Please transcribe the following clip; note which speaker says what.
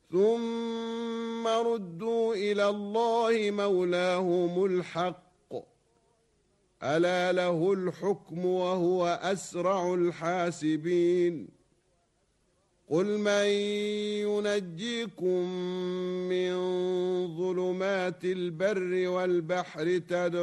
Speaker 1: ثم ردوا إلى الله مولاهم الحق ألا له الحكم وهو أسرع الحاسبين قل من ينجيكم من ظلمات البر والبحر